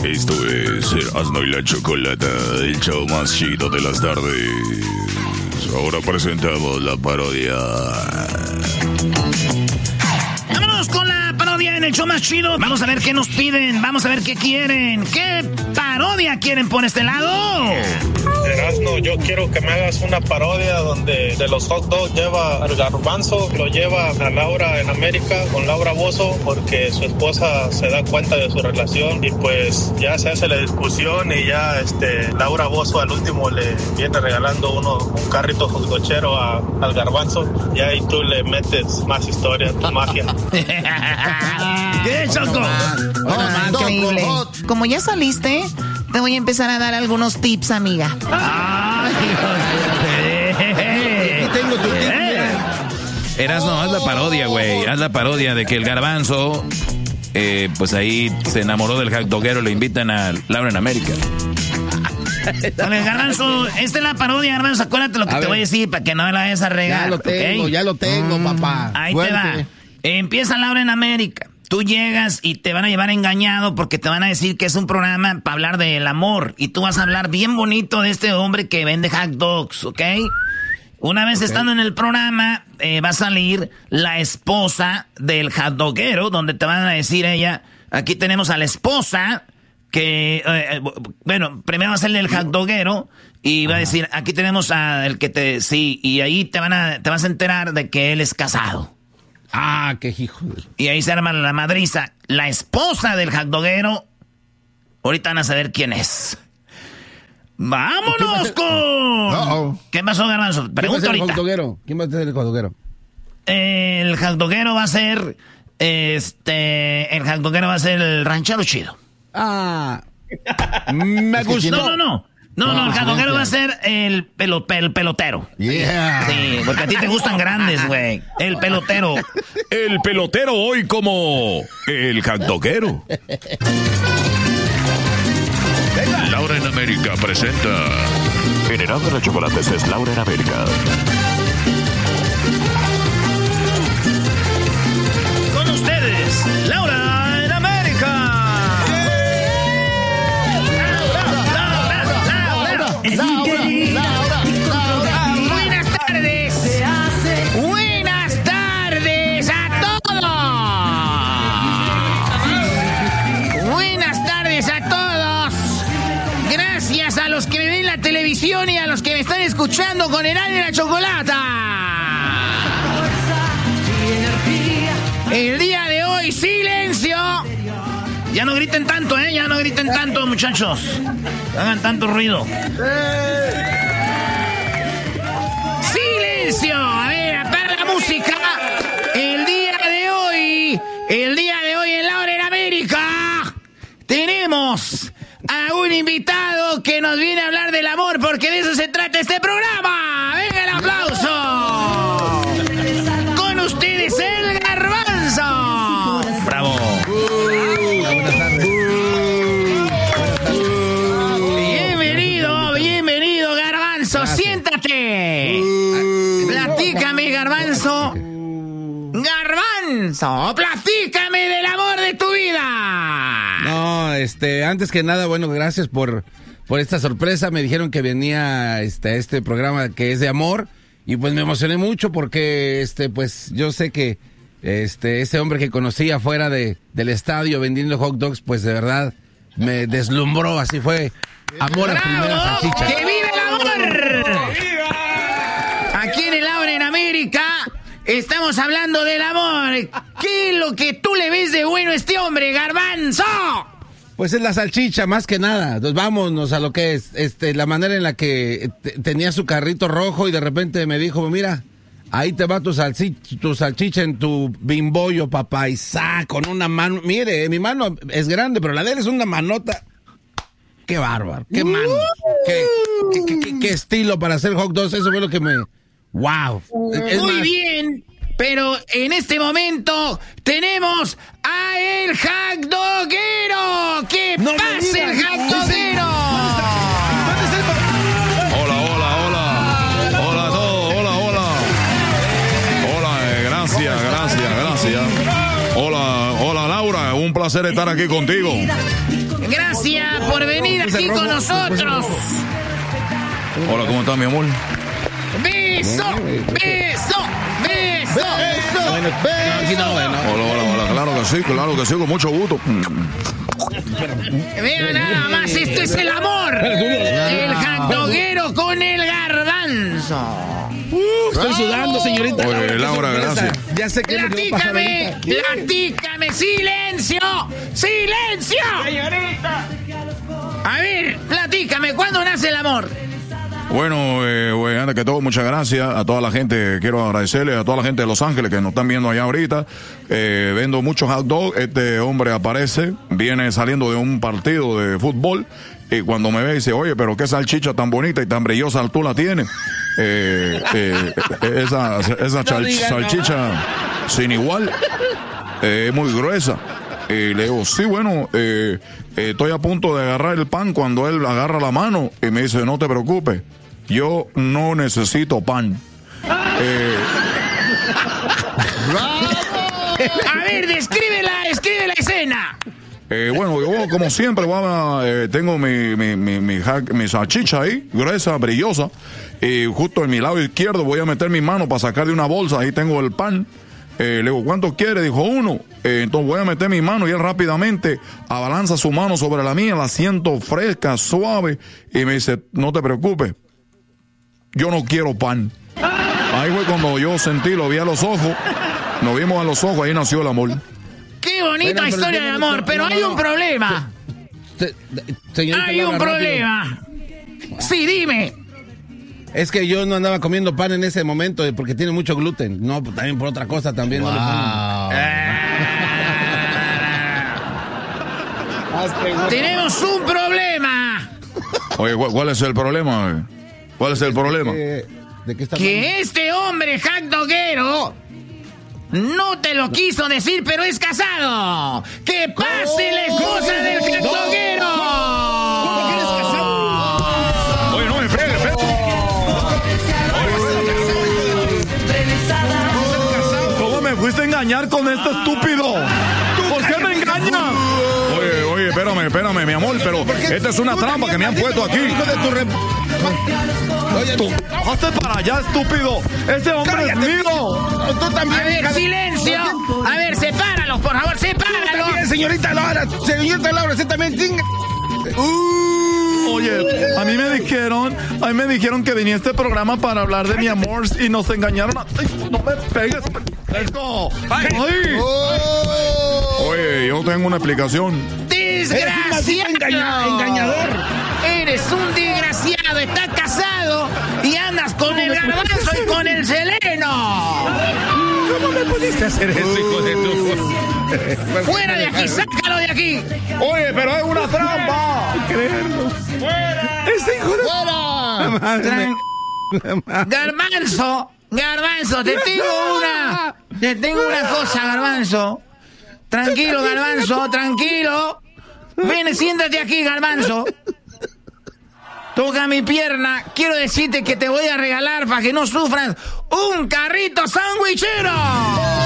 Esto es Erasmo y la Chocolata, el show más chido de las tardes. Ahora presentamos la parodia. Vámonos con la parodia en el show más chido. Vamos a ver qué nos piden, vamos a ver qué quieren. ¿Qué parodia quieren por este lado? Erasmo, yo quiero que me hagas una parodia donde de los hot dogs lleva al Garbanzo, lo lleva a Laura en América con Laura Bozzo porque su esposa se da cuenta de su relación y pues ya se hace la discusión y ya Laura Bozzo al último le viene regalando un carrito hotdochero al Garbanzo y ahí tú le metes más historia, tu magia. ¿Qué, Choco? Increíble. Como ya saliste, te voy a empezar a dar algunos tips, amiga. Tengo tu tip. Erasmo, haz la parodia, güey. Haz la parodia de que el Garbanzo, pues ahí se enamoró del hotdoguero, le invitan a Laura en América. Con el Garbanzo, esta es la parodia, Garbanzo. Acuérdate lo que te voy a decir para que no me la vayas a regar. Ya lo tengo, papá. Ahí te va. Empieza Laura en América. Tú llegas y te van a llevar engañado porque te van a decir que es un programa para hablar del amor. Y tú vas a hablar bien bonito de este hombre que vende hot dogs, ¿ok? Una vez estando en el programa, va a salir la esposa del hot doguero, donde te van a decir ella, aquí tenemos a la esposa, que, bueno, primero va a ser el hot doguero, y va a decir, aquí tenemos al que sí, y ahí te vas a enterar de que él es casado. Ah, qué hijo. Y ahí se arma la madriza. La esposa del hotdoguero. Ahorita van a saber quién es. ¡Vámonos con! ¿Qué pasó, Garbanzo? Pregunta ahorita. ¿Quién va a ser el hotdoguero? El hotdoguero va a ser... el hotdoguero va a ser el ranchero chido. Ah. Me gustó. No, el hotdoguero va a ser el pelotero. Yeah. Sí, porque a ti te gustan grandes, güey. El pelotero. El pelotero hoy como el hotdoguero. Laura en América presenta. En Erasmo de los Chocolates es Laura en América. Con ustedes, Laura en América. Buenas tardes a todos. Buenas tardes a todos. Gracias a los que me ven en la televisión y a los que me están escuchando con Erasmo y la Chocolata. El día de hoy, silencio. Ya no griten tanto, ya no griten tanto, muchachos. No hagan tanto ruido. ¡Silencio! A ver, apaga la música. El día de hoy en Laura en América, tenemos a un invitado que nos viene a hablar del amor, porque de eso se trata este programa. ¡Venga el aplauso! Con ustedes, el Garbanzo. ¡Bravo! Bienvenido, Garbanzo. Gracias. Siéntate. Platícame, Garbanzo. Garbanzo, platícame del amor de tu vida. No, antes que nada, bueno, gracias por esta sorpresa. Me dijeron que venía este programa que es de amor y pues me emocioné mucho porque pues yo sé que ese hombre que conocí afuera del estadio vendiendo hot dogs, pues de verdad me deslumbró, así fue. Amor a primera salchicha. ¡Que viva el amor! Aquí en el Laura en América estamos hablando del amor. ¿Qué es lo que tú le ves de bueno a este hombre, Garbanzo? Pues es la salchicha, más que nada. Entonces vámonos a lo que es la manera en la que tenía su carrito rojo y de repente me dijo, mira, ahí te va tu salchicha en tu bimbollo, papá. Y con una mano, mire, mi mano es grande, pero la de él es una manota. ¡Qué bárbaro! ¡Qué mano! ¡Qué estilo para hacer hot dogs! Eso fue lo que me... ¡Wow! Muy bien, pero en este momento tenemos a el hot doguero. ¡Que pase el hot doguero! Hola a todos, hola, gracias. Hola Laura, un placer estar aquí contigo. Gracias por venir aquí con nosotros. Hola, ¿cómo estás, mi amor? ¡Beso! ¡Beso! ¡Beso! Hola, claro que sí, con mucho gusto. Mira nada más, esto es el amor. El hotdoguero con el garbanzo. Estoy sudando, señorita. Oye, Laura, gracias. Ya sé que platícame, silencio, silencio. Señorita. A ver, platícame, ¿cuándo nace el amor? Bueno, antes que todo, muchas gracias a toda la gente. Quiero agradecerle a toda la gente de Los Ángeles que nos están viendo allá ahorita. Vendo muchos hot dogs. Este hombre aparece, viene saliendo de un partido de fútbol. Y cuando me ve dice, oye, pero qué salchicha tan bonita y tan brillosa tú la tienes. Esa salchicha sin igual, es muy gruesa. Y le digo, sí, bueno, estoy a punto de agarrar el pan cuando él agarra la mano y me dice, no te preocupes, yo no necesito pan. A ver, describe la escena. Bueno, yo como siempre tengo mi salchicha ahí, gruesa, brillosa, y justo en mi lado izquierdo voy a meter mi mano para sacar de una bolsa, ahí tengo el pan. Le digo, ¿cuánto quiere? Dijo, 1. Entonces voy a meter mi mano y él rápidamente abalanza su mano sobre la mía, la siento fresca, suave, y me dice, no te preocupes, yo no quiero pan. Ahí fue cuando yo sentí, lo vi a los ojos, nos vimos a los ojos, ahí nació el amor. Qué bonita historia de amor, pero hay un problema. Hay un problema. Sí, dime. Es que yo no andaba comiendo pan en ese momento porque tiene mucho gluten. No, también por otra cosa también. Wow. No tenemos un problema. Oye, ¿cuál es el problema? ¿Cuál es el problema? ¿De qué está que hablando? Este hombre hotdoguero no te lo quiso decir, pero es casado. ¡Que pase la esposa del hotdoguero! ¿Cómo que eres casado? Oye, no me fregues, ¿cómo me fuiste a engañar con este estúpido? ¿Por qué me engañas? Oye, espérame, mi amor, pero esta es una trampa que me han puesto aquí. Oye, tú, hazte para allá, estúpido. Ese hombre es mío. Tú también. A ver, silencio. A ver, sepáralos, por favor, sepáralos. Bien, señorita Laura, usted también tinga. Oye, a mí me dijeron que venía a este programa para hablar de mi amor y nos engañaron. Ay, no me pegues. Eso. Ay. Oye, yo tengo una explicación. Desgraciado. Engañador. Eres un desgraciado. Estás casado y andas con el garbanzo y con el seleno. ¿Cómo me pudiste hacer eso, hijo de tu? Fuera de aquí, sácalo de aquí. Oye, pero es una trampa. Creerlo. ¡Fuera! ¡Ese hijo de... ¡Fuera! Garbanzo, te tengo una cosa, Garbanzo. Tranquilo, Garbanzo, tranquilo. Ven, siéntate aquí, Garbanzo. Toca mi pierna. Quiero decirte que te voy a regalar, para que no sufras, un carrito sandwichero.